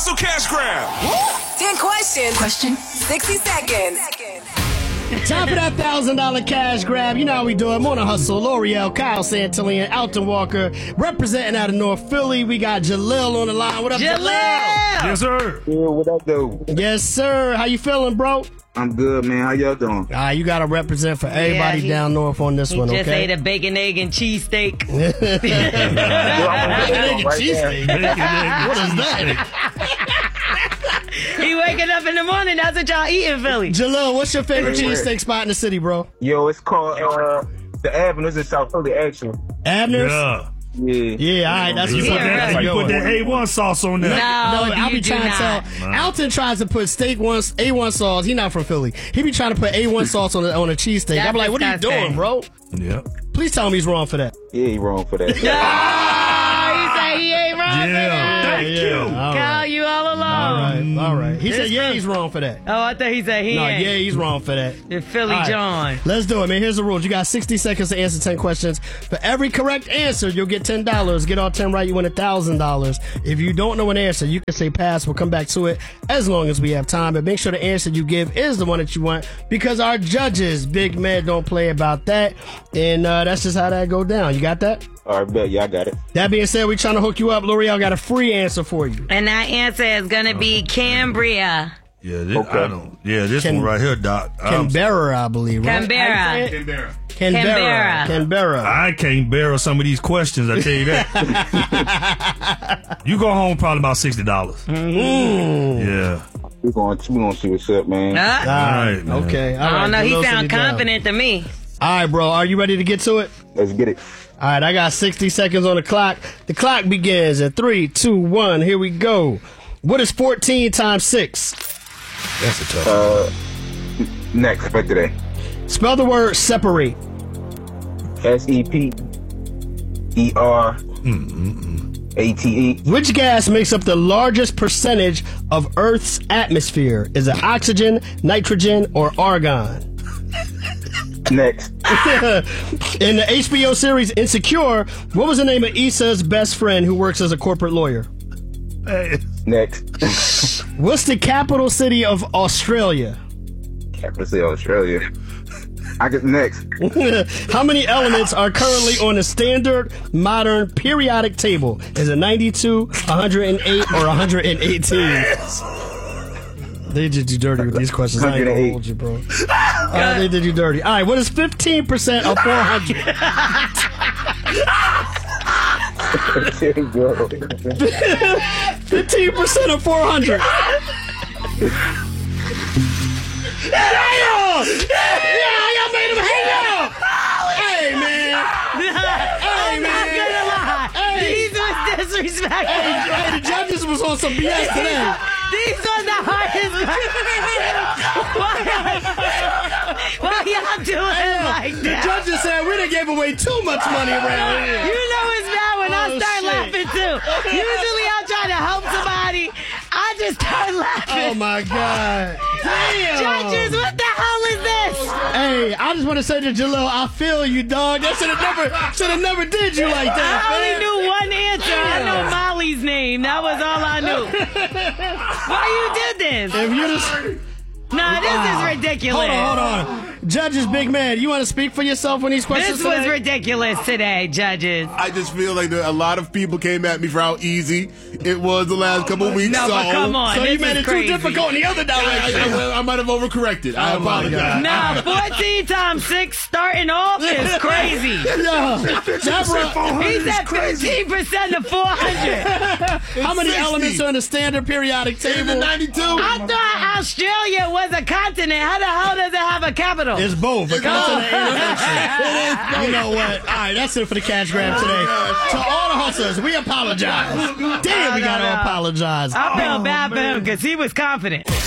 Hustle Cash Grab. 10 questions. Question. 60 seconds. Time for that $1,000 cash grab. You know how we do it. Mona Hustle, L'Oreal, Kyle Santillan, Alton Walker, representing out of North Philly. We got Jalil on the line. What up, Jalil? Yes, sir. Yeah, what up, though? Yes, sir. How you feeling, bro? I'm good, man. How y'all doing? You got to represent for everybody down north on this one, He okay? just ate a bacon, egg, and cheesesteak. Bacon, egg, and cheesesteak. What is that? He waking up in the morning. That's what y'all eat in Philly. Jalil, what's your favorite cheesesteak spot in the city, bro? Yo, it's called the Avenues in South Philly, actually. Abner's? Yeah. Yeah. Yeah, all right. That's what's up. You put that A1 sauce on there. No, I'll be you do trying not. to tell. Alton tries to put A1 sauce. He not from Philly. He be trying to put A1 sauce on a cheesesteak. That's I'm like, what are you disgusting. doing, bro? Yeah. Please tell him he's wrong for that. Yeah, he wrong for that. Oh, he said he ain't wrong for that. Thank you. Kyle, you all alone. All right. He said, yeah, he's wrong for that. Oh, I thought he said he No, ain't. yeah, he's wrong for that. The Philly All right. John. Let's do it, man. Here's the rules. You got 60 seconds to answer 10 questions. For every correct answer, you'll get $10. Get all 10 right, you win $1,000. If you don't know an answer, you can say pass. We'll come back to it as long as we have time. But make sure the answer you give is the one that you want, because our judges, big men, don't play about that. And that's just how that go down. You got that? All right, bet. Yeah, I got it. That being said, we're trying to hook you up. L'Oreal got a free answer for you. And that answer is going to be Cambria. Yeah, this, Okay. I don't. Yeah, this one right here, Doc. Canberra, I believe, right? Canberra. Canberra. I can't bear some of these questions, I tell you that. You go home probably about $60. Yeah. We're gonna see what's up, man. All right, man. okay. All I right. don't know. He Jalil said sound down. confident to me. All right, bro. Are you ready to get to it? Let's get it. All right, I got 60 seconds on the clock. The clock begins at 3, 2, 1. Here we go. What is 14 times 6? That's a tough one. Next for today. Spell the word separate. SEPERATE. Which gas makes up the largest percentage of Earth's atmosphere? Is it oxygen, nitrogen, or argon? Next. In the HBO series Insecure, what was the name of Issa's best friend who works as a corporate lawyer? Hey. Next. What's the capital city of Australia? Capital City, Australia. I get next. How many elements are currently on the standard modern periodic table? Is it 92, 108, or 118? They did you dirty with these questions. I ain't gonna hold you, bro. They did you dirty. All right, what is 15% of 400? There you go. 15% of 400. Yeah, y'all made him hang up. Hey, man. I'm not gonna lie. These was disrespectful. Hey, the judges was on some BS today. These was the hardest. Why y'all doing it like The that? judges said we done gave away too much money around here. You know it's bad when I start shit. laughing too. Usually I'm trying to help somebody. I just start laughing. Oh my God. Damn. Judges, what the hell is this? Hey, I just want to say to Jalil, I feel you, dog. That should have never did you like that, I only man. knew one answer. I know Molly's name. That was all I knew. Why you did this? If you just Nah, this is ridiculous. hold on. Judges, big man, you want to speak for yourself when these questions? This was today? ridiculous today, judges. I just feel like a lot of people came at me for how easy it was the last couple of weeks. No, but come on. So this you made is it crazy. too difficult in the other direction. I might have overcorrected. I apologize. Nah, 14 times 6 starting off is crazy. Yeah. Deborah, He said 15% of 400. how many 60. elements are in the standard periodic table? 92. I thought Australia was a continent. How the hell does it have a capital? It's both. A continent and a country. You know what? All right, that's it for the cash grab today. To all the hustlers, we apologize. Damn, we got to apologize. I felt bad for him because he was confident.